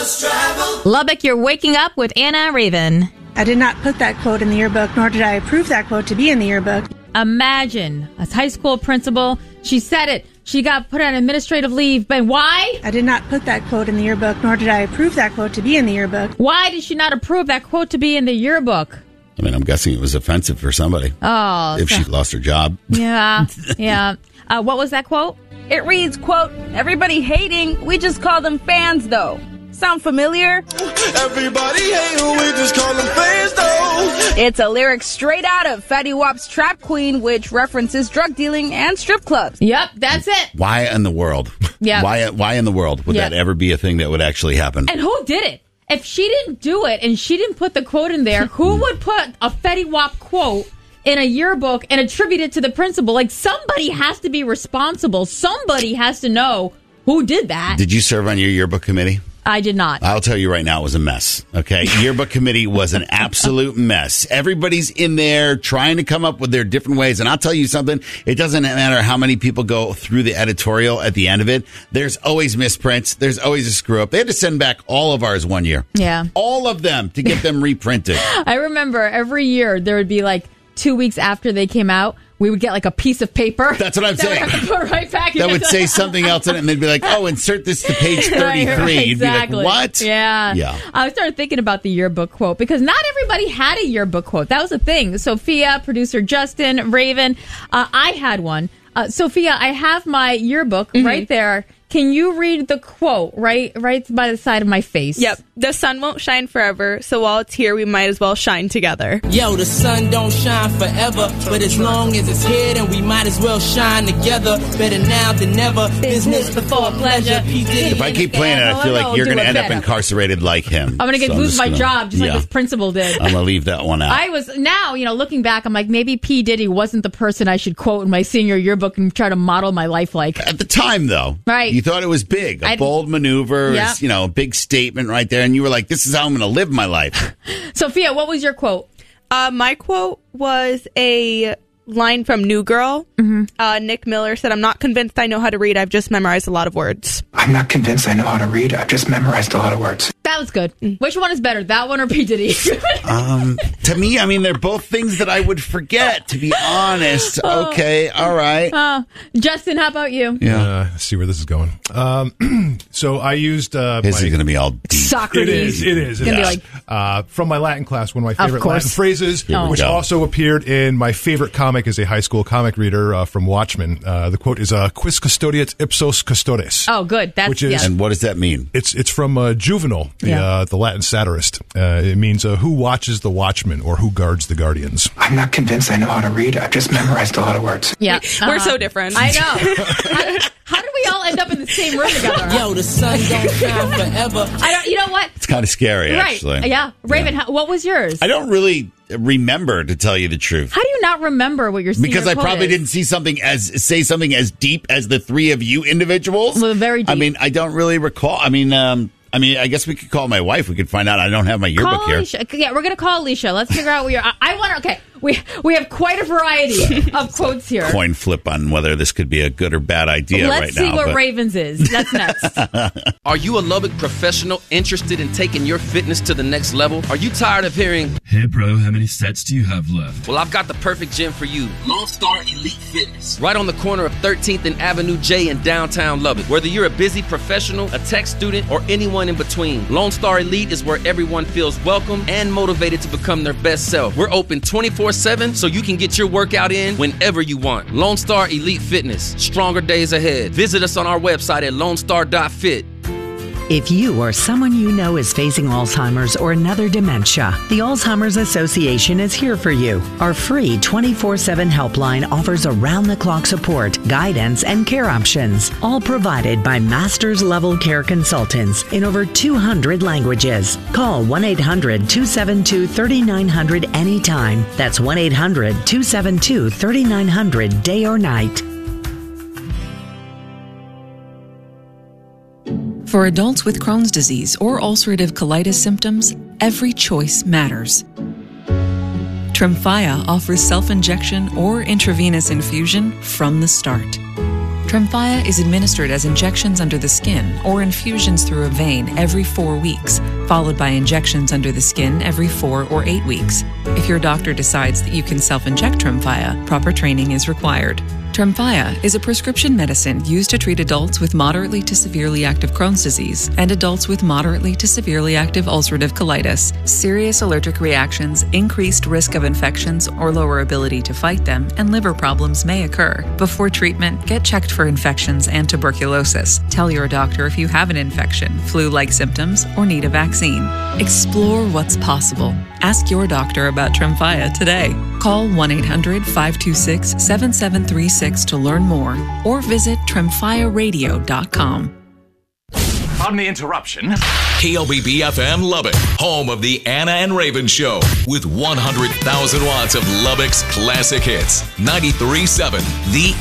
Bus travel. Lubbock, you're waking up with Anna Raven. I did not put that quote in the yearbook, nor did I approve that quote to be in the yearbook. Imagine a high school principal. She said it. She got put on administrative leave. But why? I did not put that quote in the yearbook, nor did I approve that quote to be in the yearbook. Why did she not approve that quote to be in the yearbook? I mean, I'm guessing it was offensive for somebody. Oh. If she lost her job. Yeah, yeah. What was that quote? It reads, quote, "Everybody hating, we just call them fans, though." Sound familiar? Everybody hating, we just call them fans, though. It's a lyric straight out of Fetty Wap's Trap Queen, which references drug dealing and strip clubs. Yep, that's it. Why in the world? Yeah. Why in the world would that ever be a thing that would actually happen? And who did it? If she didn't do it and she didn't put the quote in there, who would put a Fetty Wap quote in a yearbook and attribute it to the principal? Like, somebody has to be responsible. Somebody has to know who did that. Did you serve on your yearbook committee? I did not. I'll tell you right now, it was a mess. Okay. Yearbook committee was an absolute mess. Everybody's in there trying to come up with their different ways. And I'll tell you something. It doesn't matter how many people go through the editorial at the end of it. There's always misprints. There's always a screw up. They had to send back all of ours one year. Yeah. All of them to get them reprinted. I remember every year there would be like 2 weeks after they came out, we would get like a piece of paper. That's what I'm saying. Put right back that would say something else in it, and they'd be like, "Oh, insert this to page 33." Right, You'd be like, "What?" Yeah. I started thinking about the yearbook quote because not everybody had a yearbook quote. That was the thing. Sophia, producer Justin, Raven, I had one. Sophia, I have my yearbook right there. Can you read the quote right by the side of my face? Yep. The sun won't shine forever, so while it's here, we might as well shine together. Yo, the sun don't shine forever, but as long as it's here, then we might as well shine together. Better now than never. Business before pleasure. If I keep playing it, I feel like you're going to end up incarcerated like him. I'm going to lose my job just like this principal did. I'm going to leave that one out. I was now, looking back, I'm like, maybe P. Diddy wasn't the person I should quote in my senior yearbook and try to model my life like. At the time, though. Right. You thought it was big, a bold maneuver, a big statement right there, and you were like, this is how I'm going to live my life. Sophia, what was your quote? My quote was a line from New Girl. Nick Miller said, "I'm not convinced I know how to read. I've just memorized a lot of words." I'm not convinced I know how to read. I've just memorized a lot of words. That was good. Which one is better, that one or P. Diddy? To me, they're both things that I would forget, to be honest. Okay, all right. Justin, how about you? Yeah. Let's see where this is going. So I used... This is going to be all deep. Socrates. It is. Gonna be from my Latin class, one of my favorite Latin phrases, which also appeared in my favorite comic as a high school comic reader from Watchmen. The quote is, "Quis custodiet ipsos custodes." Oh, good. And what does that mean? It's from Juvenal, the Latin satirist. It means who watches the watchman or who guards the guardians. I'm not convinced I know how to read. I've just memorized a lot of words. Yeah. We're so different. I know. How did we all end up in the same room together? Yo, the sun don't shine forever. You know what? It's kind of scary, actually. Right. Yeah. Raven, what was yours? I don't really remember, to tell you the truth. How do you not remember what your senior Because I probably is? didn't say something as deep as the three of you individuals. Well, very deep. I don't really recall. I guess we could call my wife. We could find out. I don't have my yearbook here. Alicia. Yeah, we're going to call Alicia. Let's figure out where you're... I want to... Okay, we have quite a variety of quotes here. Coin flip on whether this could be a good or bad idea right now. Let's see what Ravens is. That's next. Are you a Lubbock professional interested in taking your fitness to the next level? Are you tired of hearing, "Hey bro, how many sets do you have left?" Well, I've got the perfect gym for you. Lone Star Elite Fitness. Right on the corner of 13th and Avenue J in downtown Lubbock. Whether you're a busy professional, a tech student, or anyone in between, Lone Star Elite is where everyone feels welcome and motivated to become their best self. We're open 24/7 so you can get your workout in whenever you want. Lone Star Elite Fitness. Stronger days ahead. Visit us on our website at lonestar.fit. If you or someone you know is facing Alzheimer's or another dementia, the Alzheimer's Association is here for you. Our free 24/7 helpline offers around-the-clock support, guidance, and care options, all provided by master's-level care consultants in over 200 languages. Call 1-800-272-3900 anytime. That's 1-800-272-3900 day or night. For adults with Crohn's disease or ulcerative colitis symptoms, every choice matters. Tremfya offers self-injection or intravenous infusion from the start. Tremfya is administered as injections under the skin or infusions through a vein every 4 weeks, followed by injections under the skin every 4 or 8 weeks. If your doctor decides that you can self-inject Tremfya, proper training is required. Tremfya is a prescription medicine used to treat adults with moderately to severely active Crohn's disease and adults with moderately to severely active ulcerative colitis. Serious allergic reactions, increased risk of infections or lower ability to fight them, and liver problems may occur. Before treatment, get checked for infections and tuberculosis. Tell your doctor if you have an infection, flu-like symptoms, or need a vaccine. Explore what's possible. Ask your doctor about Tremfya today. Call 1-800-526-7736 to learn more or visit tremfyaradio.com. Pardon the interruption. KLBB-FM Lubbock, home of the Anna and Raven Show, with 100,000 watts of Lubbock's classic hits. 93.7, The